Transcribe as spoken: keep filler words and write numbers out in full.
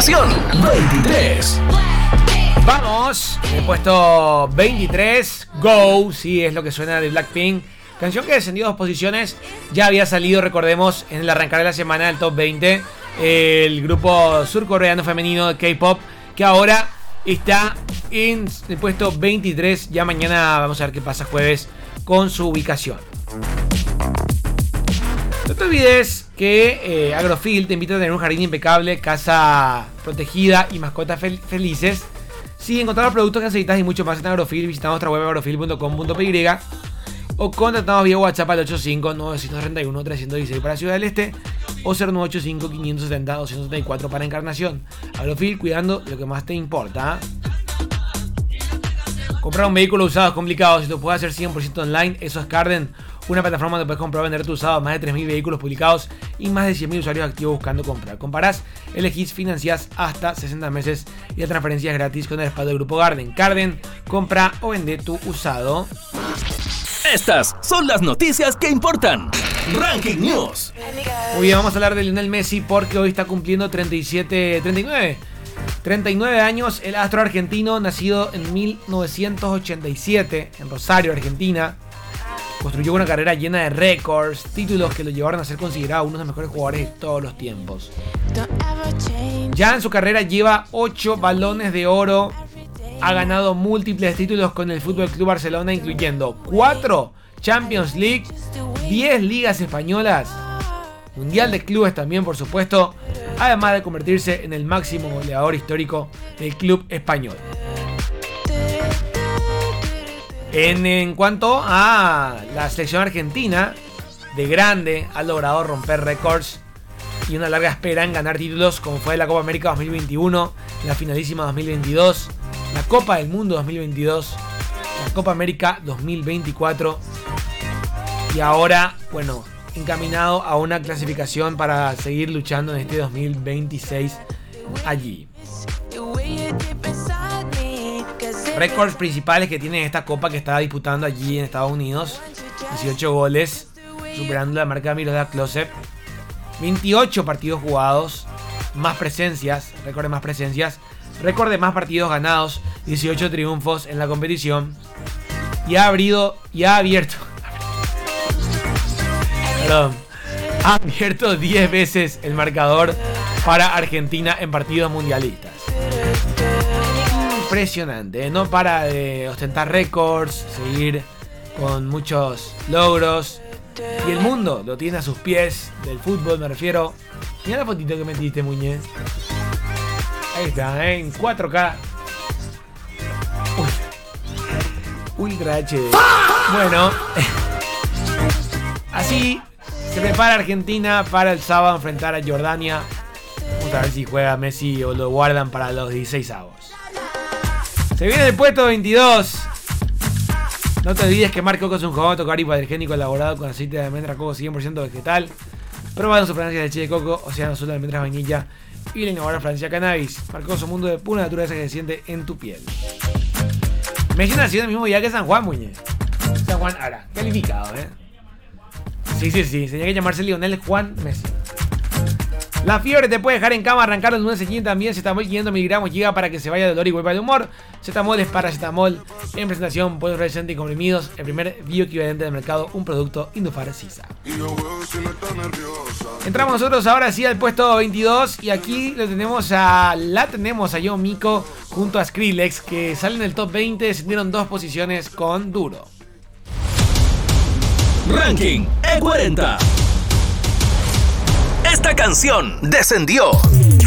Encarnación veintitrés. Vamos, en el puesto veintitrés, Go, sí, es lo que suena de Blackpink. Canción que descendió dos posiciones, ya había salido, recordemos, en el arrancar de la semana del top veinte. El grupo surcoreano femenino de K-pop, que ahora está en el puesto veintitrés. Ya mañana vamos a ver qué pasa jueves con su ubicación. No te olvides que eh, Agrofil te invita a tener un jardín impecable, casa protegida y mascotas fel- felices. Si encontrar los productos que necesitas y mucho más en Agrofil, visita nuestra web agrofil punto com punto p y o contactamos vía WhatsApp al ocho cinco nueve tres uno tres uno seis para Ciudad del Este o cero nueve ocho cinco cinco siete cero dos siete cuatro para Encarnación. Agrofil, cuidando lo que más te importa. Comprar un vehículo usado es complicado, si lo puedes hacer cien por ciento online, eso es Carden, una plataforma donde puedes comprar o vender tu usado, más de tres mil vehículos publicados y más de cien mil usuarios activos buscando comprar. Comparás, elegís, financiás hasta sesenta meses y la transferencia es gratis con el respaldo del Grupo Garden. Garden, compra o vende tu usado. Estas son las noticias que importan. Ranking News. Muy bien, vamos a hablar de Lionel Messi porque hoy está cumpliendo treinta y siete, treinta y nueve. treinta y nueve años, el astro argentino, nacido en mil novecientos ochenta y siete en Rosario, Argentina. Construyó una carrera llena de récords, títulos que lo llevaron a ser considerado uno de los mejores jugadores de todos los tiempos. Ya en su carrera lleva ocho balones de oro. Ha ganado múltiples títulos con el F C Barcelona, incluyendo cuatro Champions League, diez ligas españolas, Mundial de Clubes también, por supuesto, además de convertirse en el máximo goleador histórico del club español. En, en cuanto a la selección argentina, de grande ha logrado romper récords y una larga espera en ganar títulos, como fue la Copa América dos mil veintiuno, la finalísima dos mil veintidós, la Copa del Mundo dos mil veintidós, la Copa América dos mil veinticuatro y ahora, bueno, encaminado a una clasificación para seguir luchando en este dos mil veintiséis allí. Récords principales que tiene esta copa que está disputando allí en Estados Unidos: dieciocho goles, superando la marca de Miroslav Klose, veintiocho partidos jugados, más presencias, récord de más presencias, récord de más partidos ganados, dieciocho triunfos en la competición, y ha abrido, y ha abierto, perdón, ha abierto diez veces el marcador para Argentina en partidos mundialistas. Impresionante, no para de ostentar récords, seguir con muchos logros, y el mundo lo tiene a sus pies, del fútbol me refiero. Mira la fotito que metiste, Muñe. Ahí está, ¿eh? En cuatro K. Uy. Ultra H D. Bueno, así se prepara Argentina para el sábado enfrentar a Jordania. Vamos a ver si juega Messi o lo guardan para los dieciséis avos. Se viene el puesto veintidós. No te olvides que Marc Coco es un jugador de tocar hipoalergénico elaborado con aceite de almendra coco cien por ciento vegetal, probado en su fragancia de leche de coco, océano azul de almendras vainilla y la innovadora Francia Cannabis. Marc Coco es un mundo de pura naturaleza que se siente en tu piel. Messi nació el mismo día que San Juan, Muñe. San Juan Ara, calificado, eh. Sí, sí, sí, tenía que llamarse Lionel Juan Messi. La fiebre te puede dejar en cama, arrancar el lunes siguiente también. Zetamol quinientos miligramos llega para que se vaya de dolor y vuelva de humor. Zetamol es paracetamol en presentación, polvo fluorescente y comprimidos. El primer bioequivalente del mercado, un producto Indufar Sisa. Entramos nosotros ahora sí al puesto veintidós y aquí lo tenemos a, la tenemos a Yo Miko junto a Skrillex, que salen del top veinte, descendieron dos posiciones con Duro. Ranking E cuarenta. Esta canción descendió